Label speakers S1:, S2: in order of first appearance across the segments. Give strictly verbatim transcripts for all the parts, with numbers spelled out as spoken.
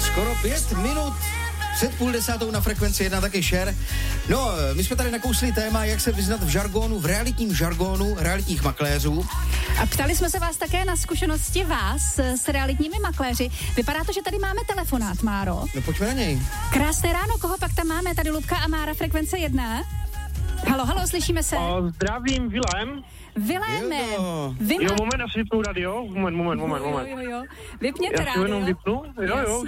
S1: Skoro pět minut před půl desátou na frekvenci jedna, taky share. No, my jsme tady nakousli téma, jak se vyznat v žargonu, v realitním žargonu realitních makléřů.
S2: A ptali jsme se vás také na zkušenosti vás s realitními makléři. Vypadá to, že tady máme telefonát, Máro.
S1: No pojďme na něj.
S2: Krásné ráno, koho pak tam máme? Tady Lubka a Mára, frekvence jedna. Halo, halo, slyšíme se?
S3: O, zdravím, Vilém.
S2: Viléme.
S3: Vy má... Jo, moment, asi vypnu radio. Moment, moment, moment, moment.
S2: Jo, jo, jo. Vypněte
S3: já
S2: rádio.
S3: Já si jenom vypnu. Jo, jo,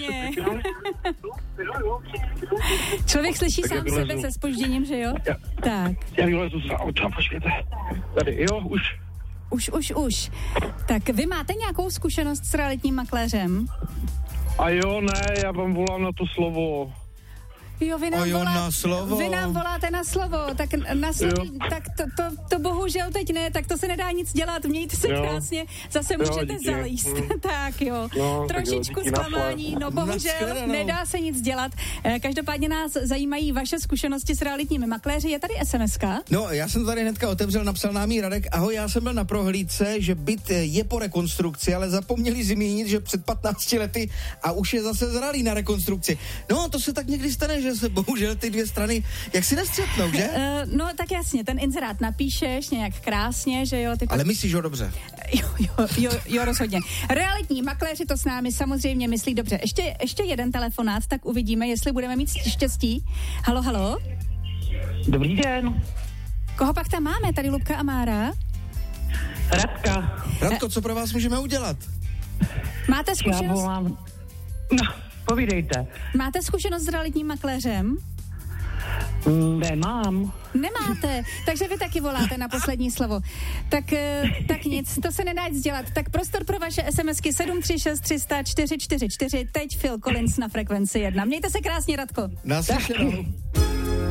S2: člověk slyší
S3: tak
S2: sám sebe se zpožděním, že jo?
S3: Já,
S2: tak.
S3: Já vylezu z auta, počkejte. Tady, jo, už.
S2: Už, už, už. Tak vy máte nějakou zkušenost s realitním makléřem?
S3: A jo, ne, já vám volám na to slovo.
S2: Jo, vy nám,
S1: jo,
S2: volá,
S1: na slovo.
S2: vy nám voláte na slovo, tak na slovo, tak to, to, to bohužel teď ne, tak to se nedá nic dělat, mějte se jo. krásně, zase můžete jo, zalíst, hmm. tak jo, no, trošičku zklamání, no bohužel nedá se nic dělat. Každopádně nás zajímají vaše zkušenosti s realitními makléři, je tady es em eska?
S1: No, já jsem tady hnedka otevřel, napsal nám jí Radek, ahoj, já jsem byl na prohlídce, že byt je po rekonstrukci, ale zapomněli zmínit, že před patnácti lety a už je zase zralý na rekonstrukci. No, to se tak někdy stane, že se bohužel ty dvě strany, jak si nestřetnou, že?
S2: Uh, no tak jasně, ten inzerát napíšeš nějak krásně, že jo. Ty
S1: Ale myslíš ho dobře?
S2: Jo, jo, jo, jo, rozhodně. Realitní makléři to s námi samozřejmě myslí dobře. Ještě, ještě jeden telefonát, tak uvidíme, jestli budeme mít štěstí. Halo, halo.
S3: Dobrý den.
S2: Koho pak tam máme? Tady Lubka a Mára.
S3: Radka.
S1: Radko, co pro vás můžeme udělat?
S2: Máte zkušenost?
S3: Já volám. No, povídejte.
S2: Máte zkušenost s realitním makléřem?
S3: Nemám.
S2: Nemáte, takže vy taky voláte na poslední slovo. Tak, tak nic, to se nedá nic dělat. Tak prostor pro vaše SMSky sedm tři šest tři sta čtyři čtyři čtyři, teď Phil Collins na frekvenci jedna. Mějte se krásně, Radko.
S1: Naslyšenou.